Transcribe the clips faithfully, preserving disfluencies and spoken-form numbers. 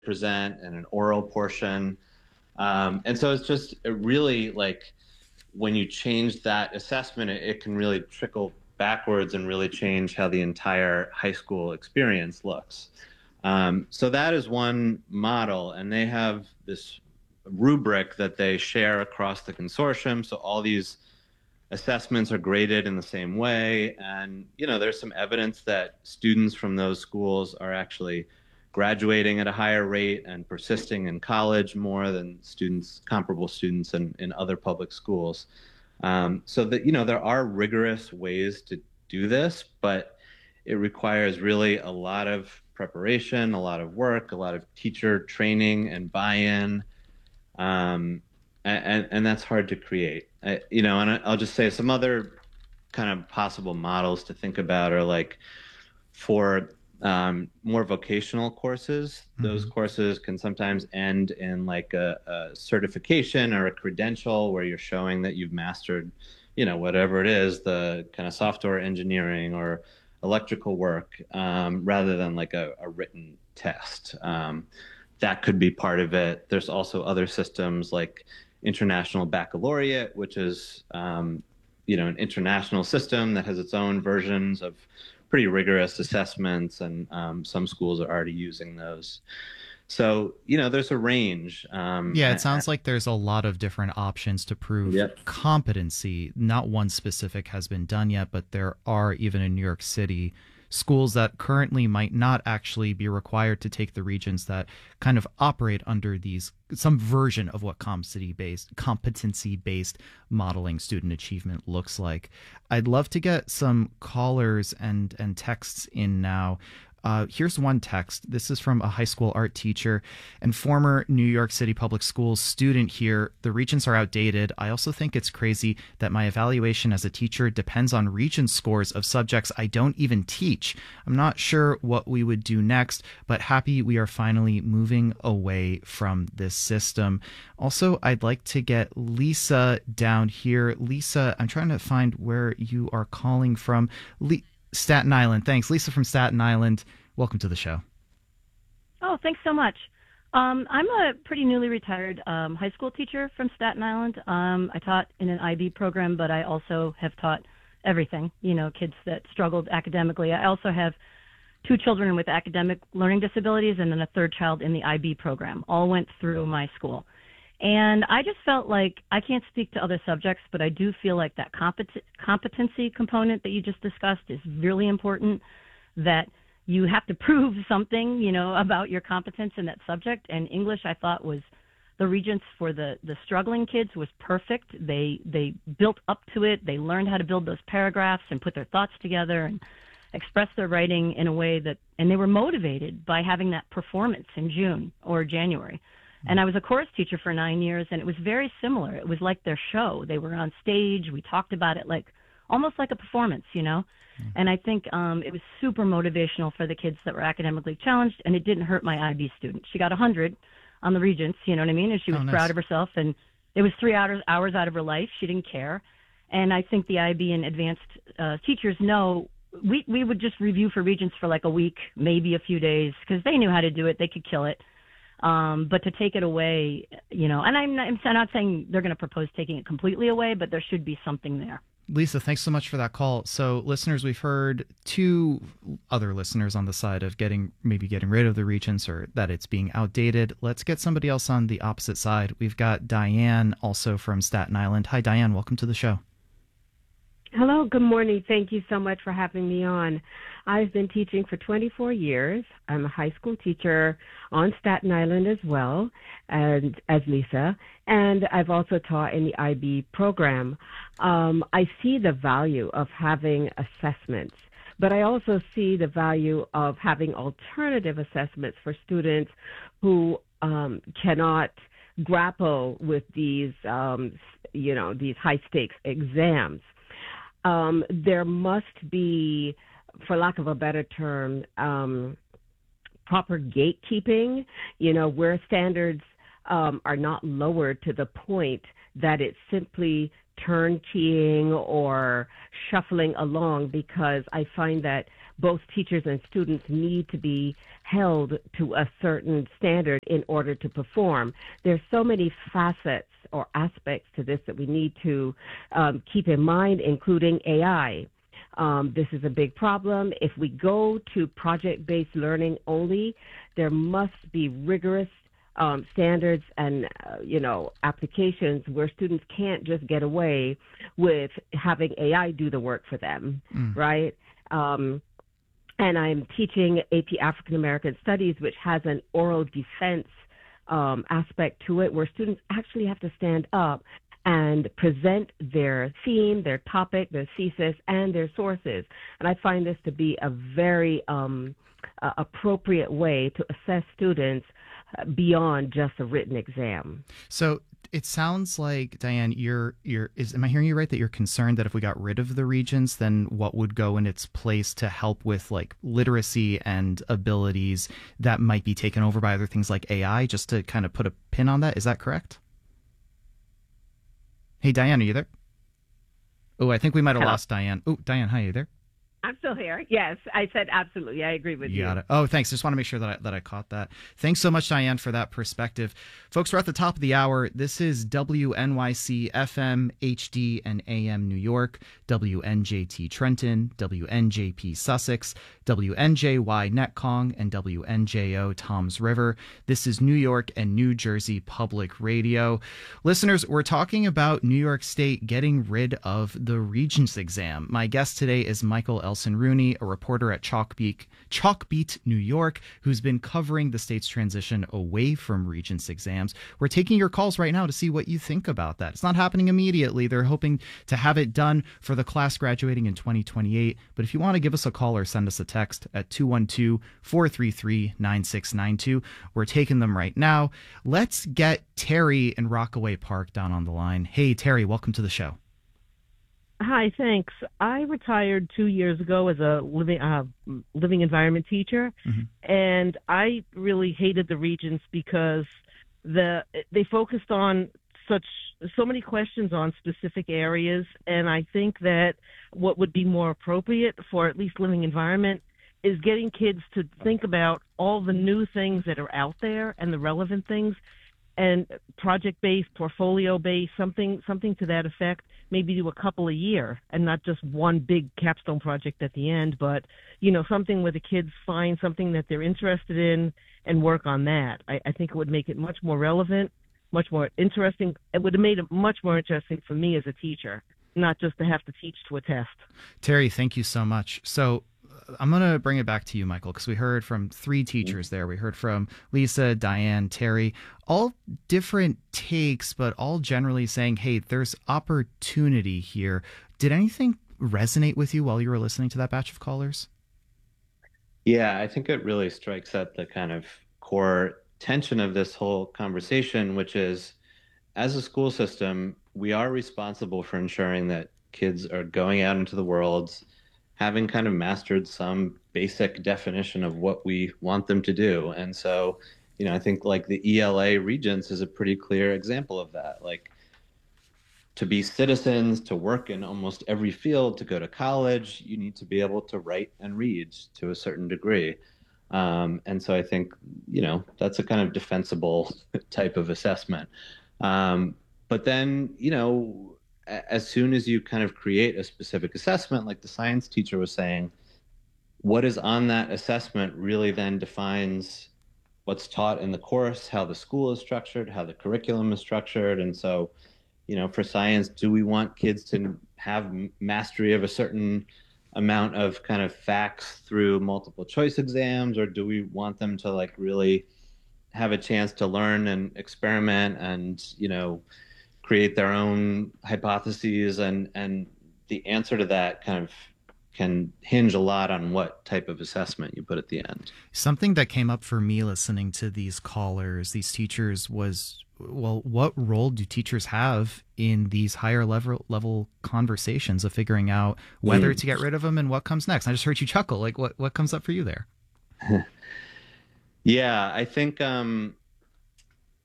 present and an oral portion. Um, and so it's just it really like when you change that assessment, it, it can really trickle backwards and really change how the entire high school experience looks. Um, so that is one model, and they have this rubric that they share across the consortium. So all these assessments are graded in the same way. And, you know, there's some evidence that students from those schools are actually graduating at a higher rate and persisting in college more than students, comparable students in, in other public schools. Um, so that, you know, there are rigorous ways to do this, but it requires really a lot of preparation, a lot of work, a lot of teacher training and buy-in. Um, and, and that's hard to create. I, you know, and I'll just say some other kind of possible models to think about are like for um, more vocational courses. Mm-hmm. Those courses can sometimes end in like a, a certification or a credential where you're showing that you've mastered, you know, whatever it is, the kind of software engineering or electrical work, um, rather than like a, a written test. Um, that could be part of it. There's also other systems like International Baccalaureate, which is, um, you know, an international system that has its own versions of pretty rigorous assessments, and um, some schools are already using those. So, you know, there's a range. Um, yeah, it sounds like there's a lot of different options to prove yep. competency. Not one specific has been done yet, but there are, even in New York City, schools that currently might not actually be required to take the Regents that kind of operate under these, some version of what competency-based, competency-based modeling student achievement looks like. I'd love to get some callers and, and texts in now. Uh, here's one text. This is from a high school art teacher and former New York City Public Schools student here. The Regents are outdated. I also think it's crazy that my evaluation as a teacher depends on Regents scores of subjects I don't even teach. I'm not sure what we would do next, but happy we are finally moving away from this system. Also, I'd like to get Lisa down here. Lisa, I'm trying to find where you are calling from. Le- Staten Island. Thanks. Lisa from Staten Island. Welcome to the show. Oh, thanks so much. Um, I'm a pretty newly retired um, high school teacher from Staten Island. Um, I taught in an I B program, but I also have taught everything, you know, kids that struggled academically. I also have two children with academic learning disabilities and then a third child in the I B program. All went through my school. And I just felt like, I can't speak to other subjects, but I do feel like that compet- competency component that you just discussed is really important, that you have to prove something, you know, about your competence in that subject. And English, I thought, was, the Regents for the, the struggling kids was perfect. They, they built up to it. They learned how to build those paragraphs and put their thoughts together and express their writing in a way that, and they were motivated by having that performance in June or January. And I was a chorus teacher for nine years, and it was very similar. It was like their show. They were on stage. We talked about it like almost like a performance, you know. Mm-hmm. And I think um, it was super motivational for the kids that were academically challenged, and it didn't hurt my I B student. She got one hundred on the Regents, you know what I mean? And she was oh, nice. proud of herself, and it was three hours, hours out of her life. She didn't care. And I think the I B and advanced uh, teachers know we, we would just review for Regents for like a week, maybe a few days, because they knew how to do it. They could kill it. Um, but to take it away, you know, and I'm not, I'm not saying they're going to propose taking it completely away, but there should be something there. Lisa, thanks so much for that call. So listeners, we've heard two other listeners on the side of getting, maybe getting rid of the Regents or that it's being outdated. Let's get somebody else on the opposite side. We've got Diane, also from Staten Island. Hi, Diane. Welcome to the show. Hello, good morning. Thank you so much for having me on. I've been teaching for twenty-four years. I'm a high school teacher on Staten Island as well, and as Lisa, and I've also taught in the I B program. Um, I see the value of having assessments, but I also see the value of having alternative assessments for students who um, cannot grapple with these, um, you know, these high-stakes exams. Um, there must be, for lack of a better term, um, proper gatekeeping, you know, where standards um, are not lowered to the point that it's simply turnkeying or shuffling along, because I find that both teachers and students need to be held to a certain standard in order to perform. There's so many facets or aspects to this that we need to um, keep in mind, including A I. Um, this is a big problem. If we go to project-based learning only, there must be rigorous um, standards and, uh, you know, applications where students can't just get away with having A I do the work for them, mm. right? Um, and I'm teaching A P African American Studies, which has an oral defense um, aspect to it, where students actually have to stand up and present their theme, their topic, their thesis, and their sources. And I find this to be a very um, uh, appropriate way to assess students beyond just a written exam. So it sounds like, Diane, you're you're is am I hearing you right that you're concerned that if we got rid of the regents, then what would go in its place to help with like literacy and abilities that might be taken over by other things like A I? Just to kind of put a pin on that, is that correct? Hey, Diane, are you there? Oh, I think we might have Hello. lost Diane. Oh, Diane, hi, are you there? I'm still here. Yes, I said absolutely. I agree with you. You got it. Oh, thanks. Just want to make sure that I, that I caught that. Thanks so much, Diane, for that perspective. Folks, we're at the top of the hour. This is W N Y C F M, H D, and A M New York, W N J T Trenton, W N J P Sussex, W N J Y Netcong, and W N J O Toms River. This is New York and New Jersey Public Radio. Listeners, we're talking about New York State getting rid of the Regents exam. My guest today is Michael Elson Rooney, a reporter at Chalkbeat, Chalkbeat, New York, who's been covering the state's transition away from Regents exams. We're taking your calls right now to see what you think about that. It's not happening immediately. They're hoping to have it done for the class graduating in twenty twenty-eight. But if you want to give us a call or send us a text at two one two, four three three, nine six nine two, we're taking them right now. Let's get Terry in Rockaway Park down on the line. Hey, Terry, welcome to the show. Hi, thanks. I retired two years ago as a living uh, living environment teacher, mm-hmm. and I really hated the Regents because the they focused on such so many questions on specific areas, and I think that what would be more appropriate for at least living environment is getting kids to think about all the new things that are out there and the relevant things, and project-based, portfolio-based, something something to that effect. Maybe do a couple a year and not just one big capstone project at the end, but, you know, something where the kids find something that they're interested in and work on that. I, I think it would make it much more relevant, much more interesting. It would have made it much more interesting for me as a teacher, not just to have to teach to a test. Terry, thank you so much. So I'm going to bring it back to you, Michael, because we heard from three teachers there. We heard from Lisa, Diane, Terry, all different takes, but all generally saying, hey, there's opportunity here. Did anything resonate with you while you were listening to that batch of callers? Yeah, I think it really strikes at the kind of core tension of this whole conversation, which is, as a school system, we are responsible for ensuring that kids are going out into the world having kind of mastered some basic definition of what we want them to do. And so, you know, I think like the E L A Regents is a pretty clear example of that. Like, to be citizens, to work in almost every field, to go to college, you need to be able to write and read to a certain degree. Um, and so I think, you know, that's a kind of defensible type of assessment. Um, but then, you know, as soon as you kind of create a specific assessment, like the science teacher was saying, what is on that assessment really then defines what's taught in the course, how the school is structured, how the curriculum is structured. And so, you know, for science, do we want kids to have mastery of a certain amount of kind of facts through multiple choice exams, or do we want them to like really have a chance to learn and experiment and, you know, create their own hypotheses? And and the answer to that kind of can hinge a lot on what type of assessment you put at the end. Something that came up for me listening to these callers, these teachers, was, well, what role do teachers have in these higher level level conversations of figuring out whether mm. to get rid of them and what comes next? I just heard you chuckle. Like, what, what comes up for you there? Yeah, I think... Um,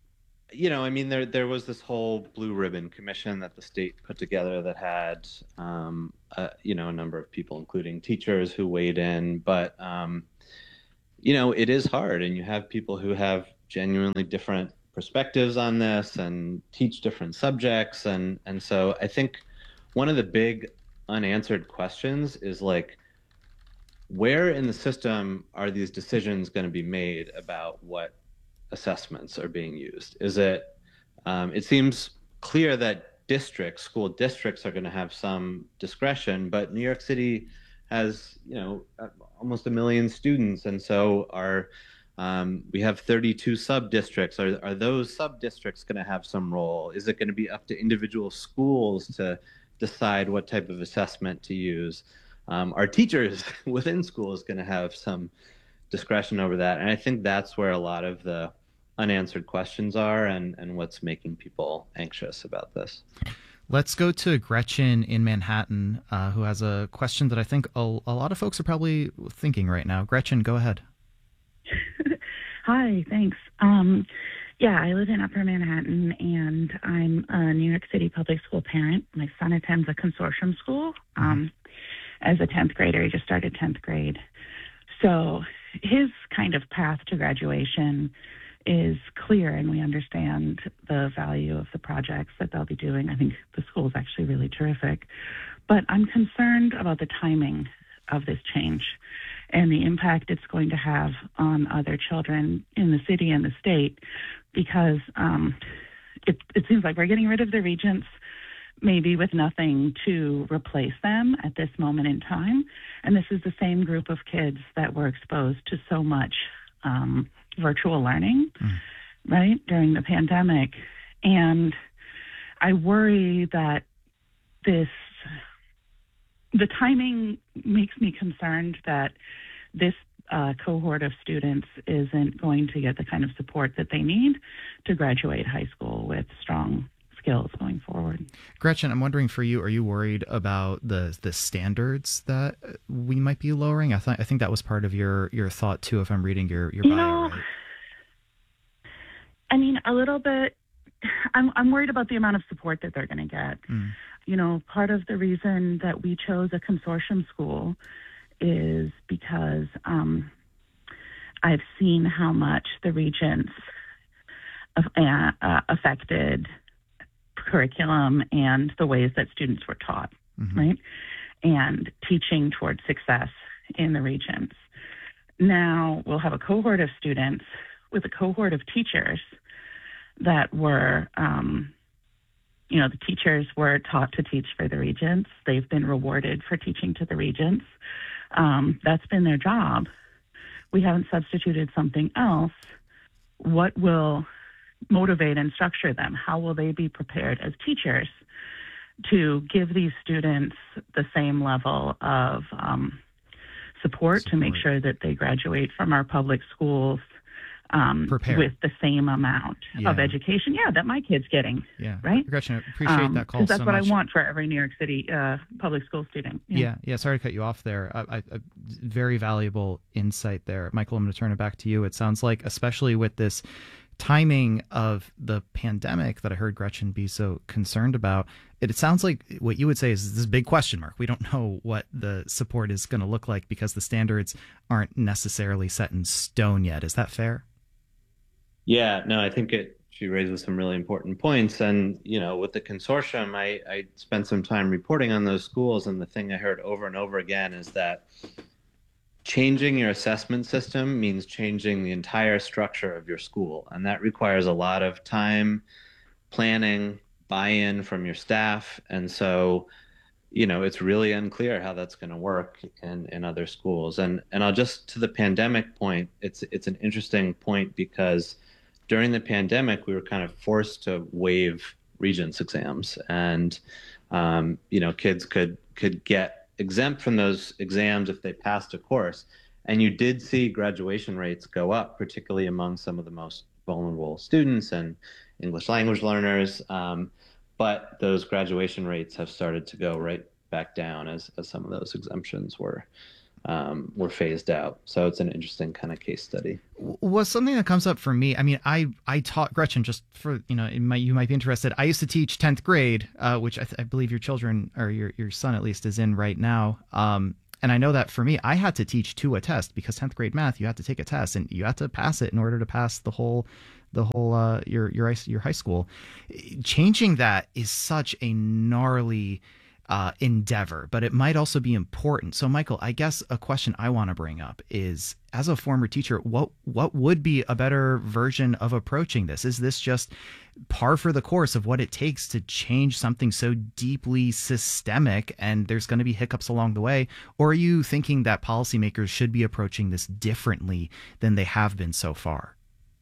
you know, I mean, there there was this whole blue ribbon commission that the state put together that had, um, uh, you know, a number of people, including teachers, who weighed in. But um, you know, it is hard, and you have people who have genuinely different perspectives on this and teach different subjects, and and so I think one of the big unanswered questions is like, where in the system are these decisions going to be made about what assessments are being used? Is it, um, it seems clear that districts, school districts are going to have some discretion, but New York City has, you know, almost a million students. And so are, um, we have thirty-two sub-districts. Are, are those sub-districts going to have some role? Is it going to be up to individual schools to decide what type of assessment to use? Um, our teachers within schools going to have some discretion over that. And I think that's where a lot of the unanswered questions are, and, and what's making people anxious about this. Let's go to Gretchen in Manhattan, uh, who has a question that I think a, a lot of folks are probably thinking right now. Gretchen, go ahead. Hi, thanks. Um, yeah, I live in Upper Manhattan, and I'm a New York City public school parent. My son attends a consortium school. Um, as a tenth grader, he just started tenth grade. So his kind of path to graduation is clear, and we understand the value of the projects that they'll be doing. I think the school is actually really terrific. But I'm concerned about the timing of this change and the impact it's going to have on other children in the city and the state, because um, it, it seems like we're getting rid of the regents, maybe with nothing to replace them at this moment in time. And this is the same group of kids that were exposed to so much um, virtual learning, mm. right, during the pandemic. And I worry that this, the timing makes me concerned that this uh, cohort of students isn't going to get the kind of support that they need to graduate high school with strong skills going forward. Gretchen, I'm wondering for you, are you worried about the the standards that we might be lowering? I thought I think that was part of your your thought too, if I'm reading your your bio, you know, right? I mean, a little bit. I'm I'm worried about the amount of support that they're going to get. Mm. You know, part of the reason that we chose a consortium school is because um, I've seen how much the regents uh, uh, affected curriculum and the ways that students were taught, mm-hmm. right? And teaching towards success in the regents. Now we'll have a cohort of students with a cohort of teachers that were, um, you know, the teachers were taught to teach for the regents. They've been rewarded for teaching to the regents. Um, that's been their job. We haven't substituted something else. What will motivate and structure them? How will they be prepared as teachers to give these students the same level of um, support, support to make sure that they graduate from our public schools um, with the same amount yeah. of education, yeah, that my kid's getting. Yeah, right. Gretchen, I appreciate um, that call. Because that's so what much. I want for every New York City uh, public school student. Yeah. yeah, yeah. Sorry to cut you off there. I, I, I, very valuable insight there, Michael. I'm going to turn it back to you. It sounds like, especially with this timing of the pandemic that I heard Gretchen be so concerned about, it, it sounds like what you would say is this big question mark. We don't know what the support is going to look like because the standards aren't necessarily set in stone yet. Is that fair? Yeah, no, I think it, she raises some really important points. And, you know, with the consortium, I, I spent some time reporting on those schools. And the thing I heard over and over again is that changing your assessment system means changing the entire structure of your school. And that requires a lot of time, planning, buy-in from your staff. And so, you know, it's really unclear how that's going to work in, in other schools. And and I'll just, to the pandemic point, it's it's an interesting point because during the pandemic, we were kind of forced to waive Regents exams. And, um, you know, kids could could get exempt from those exams if they passed a course. And you did see graduation rates go up, particularly among some of the most vulnerable students and English language learners. Um, but those graduation rates have started to go right back down as, as some of those exemptions were um, were phased out. So it's an interesting kind of case study. Was something that comes up for me. I mean, I, I taught Gretchen, just for, you know, it might, you might be interested. I used to teach tenth grade, uh, which I, th- I believe your children, or your, your son at least, is in right now. Um, and I know that for me, I had to teach to a test, because tenth grade math, you had to take a test and you had to pass it in order to pass the whole, the whole, uh, your, your, your high school. Changing that is such a gnarly Uh, endeavor, but it might also be important. So, Michael, I guess a question I want to bring up is, as a former teacher, what what would be a better version of approaching this? Is this just par for the course of what it takes to change something so deeply systemic, and there's going to be hiccups along the way? Or are you thinking that policymakers should be approaching this differently than they have been so far?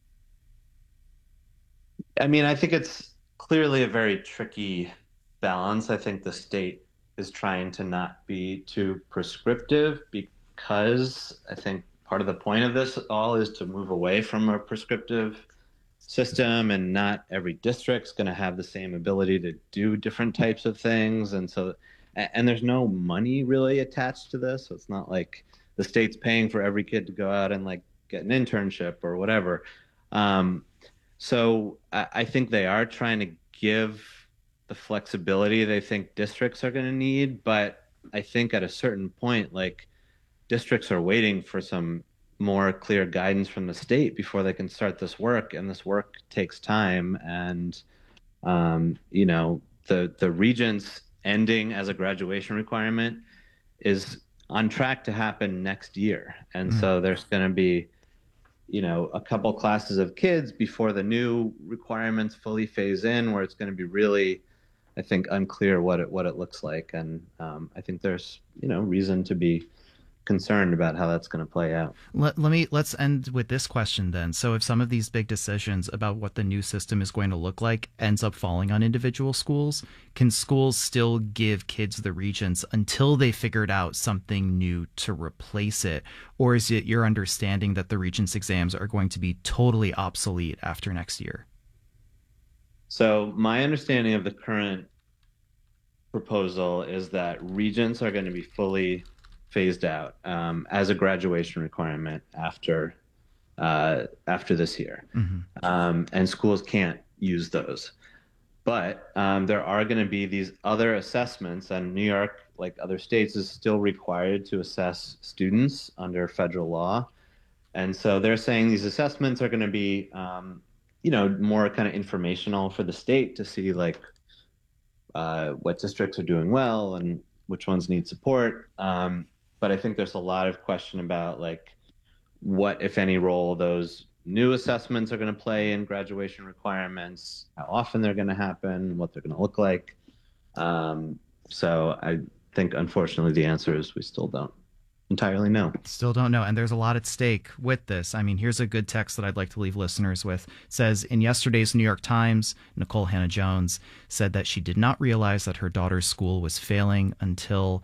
I mean, I think it's clearly a very tricky balance. I think the state is trying to not be too prescriptive, because I think part of the point of this all is to move away from a prescriptive system, and not every district's going to have the same ability to do different types of things. And so, and there's no money really attached to this. So it's not like the state's paying for every kid to go out and like get an internship or whatever. Um, so I, I think they are trying to give the flexibility they think districts are going to need. But I think at a certain point, like, districts are waiting for some more clear guidance from the state before they can start this work. And this work takes time. And, um, you know, the, the regents ending as a graduation requirement is on track to happen next year. And mm-hmm. so there's going to be, you know, a couple classes of kids before the new requirements fully phase in, where it's going to be really, I think, unclear what it what it looks like. And um, I think there's, you know, reason to be concerned about how that's going to play out. Let, let me let's end with this question then. So if some of these big decisions about what the new system is going to look like ends up falling on individual schools, can schools still give kids the regents until they figured out something new to replace it? Or is it your understanding that the regents exams are going to be totally obsolete after next year? So my understanding of the current proposal is that regents are going to be fully phased out um, as a graduation requirement after uh, after this year. Mm-hmm. Um, and schools can't use those. But um, there are going to be these other assessments, and New York, like other states, is still required to assess students under federal law. And so they're saying these assessments are going to be um, you know, more kind of informational for the state to see, like, uh, what districts are doing well and which ones need support. Um, but I think there's a lot of question about, like, what, if any, role those new assessments are going to play in graduation requirements, how often they're going to happen, what they're going to look like. Um, so I think, unfortunately, the answer is we still don't entirely know. Still don't know. And there's a lot at stake with this. I mean, here's a good text that I'd like to leave listeners with. It says, in yesterday's New York Times, Nicole Hannah-Jones said that she did not realize that her daughter's school was failing until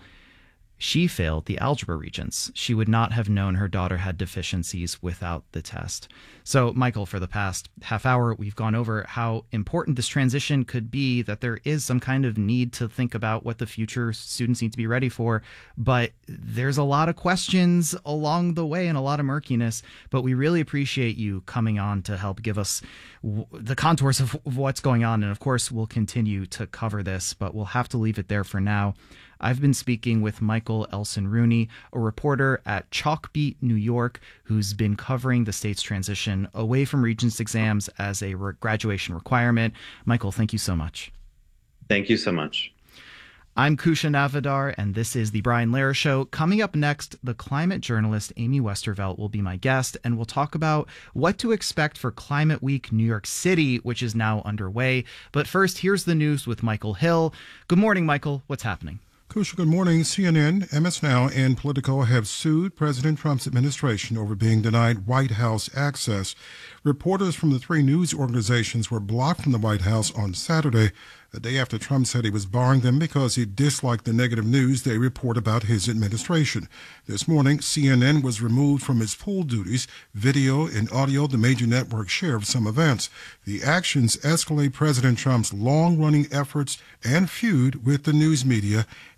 she failed the algebra regents. She would not have known her daughter had deficiencies without the test. So, Michael, for the past half hour, we've gone over how important this transition could be, that there is some kind of need to think about what the future students need to be ready for. But there's a lot of questions along the way and a lot of murkiness. But we really appreciate you coming on to help give us w- the contours of, of what's going on. And, of course, we'll continue to cover this, but we'll have to leave it there for now. I've been speaking with Michael Elson-Rooney, a reporter at Chalkbeat, New York, who's been covering the state's transition away from Regents exams as a re- graduation requirement. Michael, thank you so much. Thank you so much. I'm Kusha Navidar, and this is The Brian Lehrer Show. Coming up next, the climate journalist Amy Westervelt will be my guest, and we'll talk about what to expect for Climate Week New York City, which is now underway. But first, here's the news with Michael Hill. Good morning, Michael. What's happening? Kusha, good morning. C N N, M S Now, and Politico have sued President Trump's administration over being denied White House access. Reporters from the three news organizations were blocked from the White House on Saturday, the day after Trump said he was barring them because he disliked the negative news they report about his administration. This morning, C N N was removed from its full duties. Video and audio, the major network, share of some events. The actions escalate President Trump's long-running efforts and feud with the news media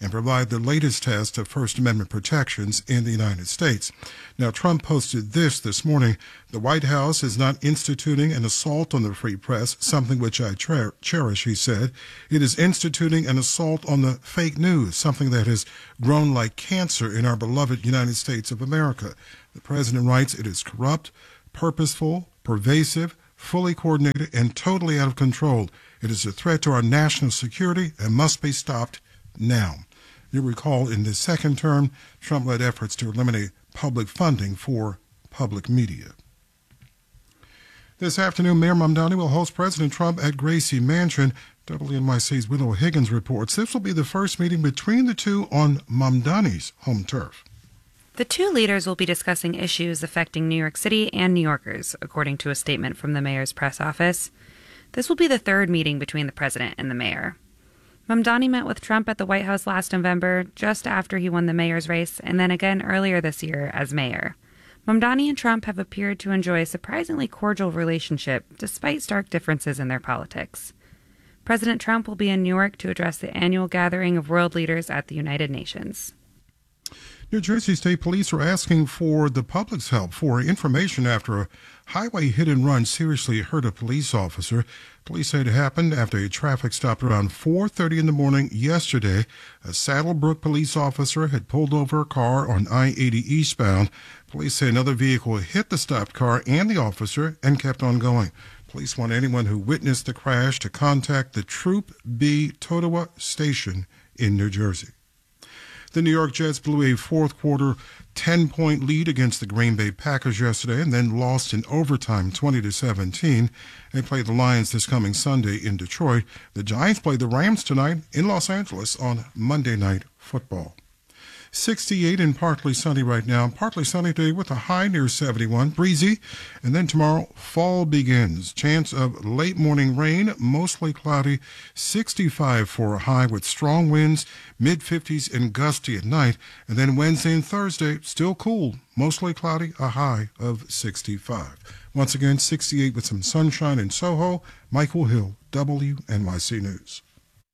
and provide the latest test of First Amendment protections in the United States. Now, Trump posted this this morning. The White House is not instituting an assault on the free press, something which I cher- cherish, he said. It is instituting an assault on the fake news, something that has grown like cancer in our beloved United States of America. The president writes, it is corrupt, purposeful, pervasive, fully coordinated, and totally out of control. It is a threat to our national security and must be stopped now. You'll recall in the second term, Trump led efforts to eliminate public funding for public media. This afternoon, Mayor Mamdani will host President Trump at Gracie Mansion. W N Y C's Willow Higgins reports this will be the first meeting between the two on Mamdani's home turf. The two leaders will be discussing issues affecting New York City and New Yorkers, according to a statement from the mayor's press office. This will be the third meeting between the president and the mayor. Mamdani met with Trump at the White House last November, just after he won the mayor's race, and then again earlier this year as mayor. Mamdani and Trump have appeared to enjoy a surprisingly cordial relationship, despite stark differences in their politics. President Trump will be in New York to address the annual gathering of world leaders at the United Nations. New Jersey State Police are asking for the public's help for information after a highway hit-and-run seriously hurt a police officer. Police say it happened after a traffic stop around four thirty in the morning yesterday. A Saddlebrook police officer had pulled over a car on I eighty eastbound. Police say another vehicle hit the stopped car and the officer and kept on going. Police want anyone who witnessed the crash to contact the Troop B Totowa station in New Jersey. The New York Jets blew a fourth quarter ten-point lead against the Green Bay Packers yesterday and then lost in overtime twenty to seventeen. They play the Lions this coming Sunday in Detroit. The Giants play the Rams tonight in Los Angeles on Monday Night Football. sixty-eight and partly sunny right now. Partly sunny today with a high near seventy-one. Breezy. And then tomorrow, fall begins. Chance of late morning rain, mostly cloudy. sixty-five for a high with strong winds, mid-fifties and gusty at night. And then Wednesday and Thursday, still cool, mostly cloudy, a high of sixty-five. Once again, sixty-eight with some sunshine in Soho. Michael Hill, W N Y C News.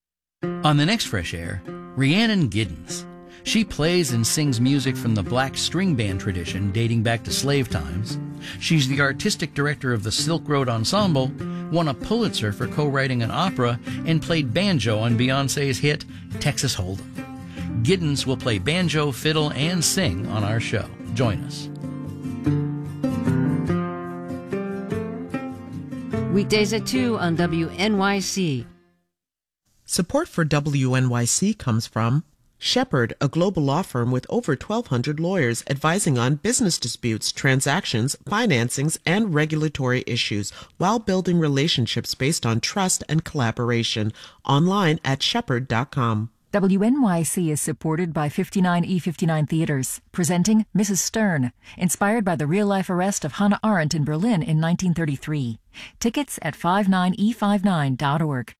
On the next Fresh Air, Rhiannon Giddens. She plays and sings music from the black string band tradition dating back to slave times. She's the artistic director of the Silk Road Ensemble, won a Pulitzer for co-writing an opera, and played banjo on Beyoncé's hit Texas Hold'em. Giddens will play banjo, fiddle, and sing on our show. Join us. Weekdays at two on W N Y C. Support for W N Y C comes from Shepherd, a global law firm with over twelve hundred lawyers advising on business disputes, transactions, financings, and regulatory issues while building relationships based on trust and collaboration. Online at shepherd dot com. W N Y C is supported by fifty-nine E fifty-nine Theaters, presenting Missus Stern, inspired by the real-life arrest of Hannah Arendt in Berlin in nineteen thirty-three. Tickets at fifty-nine e fifty-nine dot org.